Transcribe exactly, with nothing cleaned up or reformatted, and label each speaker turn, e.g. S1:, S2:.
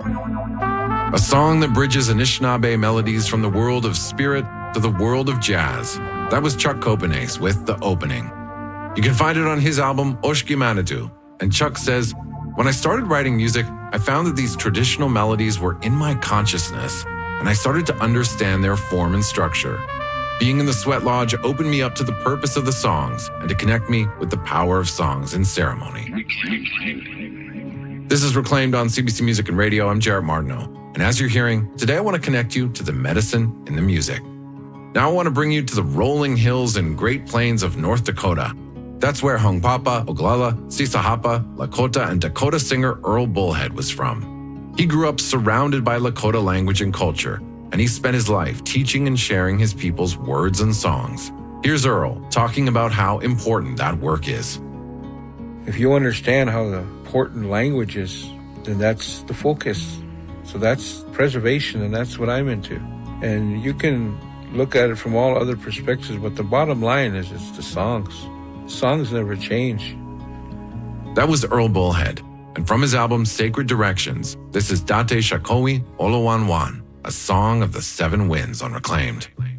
S1: A song that bridges Anishinaabe melodies from the world of spirit to the world of jazz. That was Chuck Copenhace with The Opening. You can find it on his album Oshki Manitou. And Chuck says, when I started writing music, I found that these traditional melodies were in my consciousness, and I started to understand their form and structure. Being in the Sweat Lodge opened me up to the purpose of the songs and to connect me with the power of songs in ceremony. This is Reclaimed on C B C Music and Radio. I'm Jarrett Martineau. And as you're hearing, today I want to connect you to the medicine in the music. Now I want to bring you to the rolling hills and Great Plains of North Dakota. That's where Hunkpapa, Oglala, Sisahapa, Lakota, and Dakota singer Earl Bullhead was from. He grew up surrounded by Lakota language and culture, and he spent his life teaching and sharing his people's words and songs. Here's Earl talking about how important that work is.
S2: If you understand how important language is, then that's the focus. So that's preservation, and that's what I'm into. And you can look at it from all other perspectives, but the bottom line is it's the songs. Songs never change.
S1: That was Earl Bullhead. And from his album Sacred Directions, this is Date Shakowi Olowan Wan, a song of the seven winds on Reclaimed.